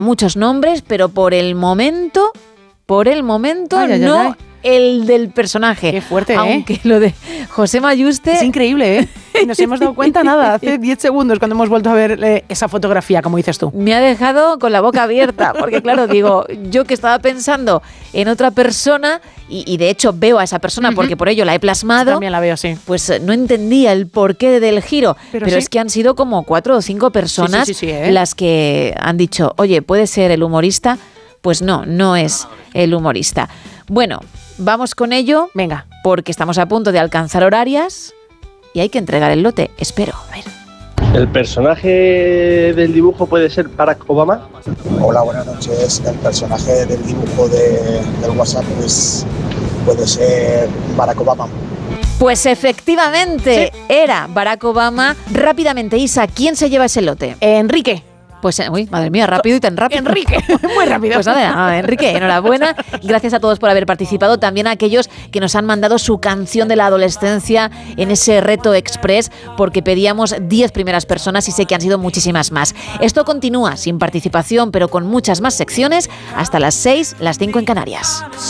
muchos nombres, pero por el momento Ay. el del personaje. Qué fuerte, Aunque lo de José Mayuste... Es increíble, ¿eh? Y nos hemos dado cuenta hace 10 segundos cuando hemos vuelto a ver esa fotografía, como dices tú. Me ha dejado con la boca abierta, porque claro, digo, yo que estaba pensando en otra persona, y de hecho veo a esa persona porque por ello la he plasmado. También la veo, sí. Pues no entendía el porqué del giro, pero sí. es que han sido como 4 o 5 personas las que han dicho, oye, ¿puede ser el humorista? Pues no es el humorista. Bueno, vamos con ello. Venga. Porque estamos a punto de alcanzar horarias y hay que entregar el lote. Espero, a ver. ¿El personaje del dibujo puede ser Barack Obama? Hola, buenas noches. El personaje del dibujo del WhatsApp pues, puede ser Barack Obama. Pues efectivamente, era Barack Obama. Rápidamente, Isa, ¿quién se lleva ese lote? Enrique. Pues, uy, madre mía, rápido y tan rápido. Enrique, muy rápido. Pues nada, Enrique, enhorabuena. Gracias a todos por haber participado. También a aquellos que nos han mandado su canción de la adolescencia en ese reto express, porque pedíamos 10 primeras personas y sé que han sido muchísimas más. Esto continúa sin participación, pero con muchas más secciones, hasta las 6, las 5 en Canarias.